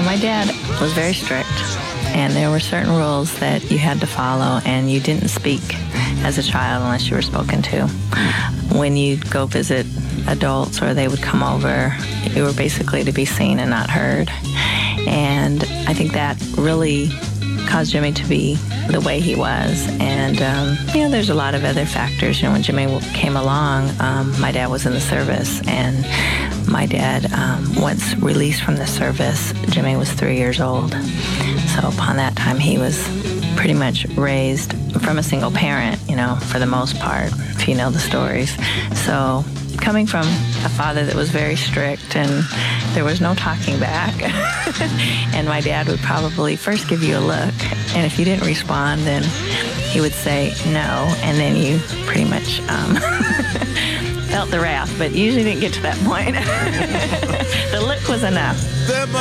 Yeah, my dad was very strict, and there were certain rules that you had to follow, and you didn't speak as a child unless you were spoken to. When you'd go visit adults or they would come over, you were basically to be seen and not heard. And I think that really caused Jimmy to be the way he was. And, there's a lot of other factors. When Jimmy came along, my dad was in the service, and my dad, once released from the service, Jimmy was 3 years old. So upon that time, he was pretty much raised from a single parent, for the most part, if you know the stories. So coming from a father that was very strict and there was no talking back, and my dad would probably first give you a look, and if you didn't respond, then he would say no, and then you pretty much felt the wrath, but usually didn't get to that point. The look was enough.